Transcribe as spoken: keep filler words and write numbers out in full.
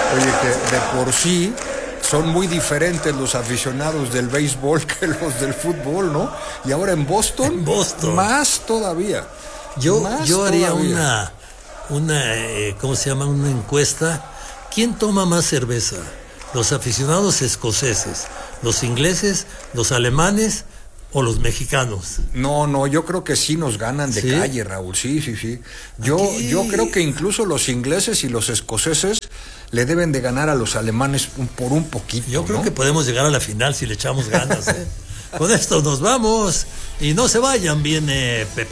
Oye, que de por sí son muy diferentes los aficionados del béisbol que los del fútbol, ¿no? Y ahora en Boston, En Boston. más todavía. Yo, más yo haría todavía. una, una eh, ¿cómo se llama? Una encuesta. ¿Quién toma más cerveza? ¿Los aficionados escoceses, los ingleses, los alemanes o los mexicanos? No, no, yo creo que sí nos ganan de ¿Sí? calle, Raúl, sí, sí, sí. Yo, Aquí... yo creo que incluso los ingleses y los escoceses le deben de ganar a los alemanes un, por un poquito. Yo creo ¿no? que podemos llegar a la final si le echamos ganas, ¿eh? Con esto nos vamos y no se vayan, viene Pepe.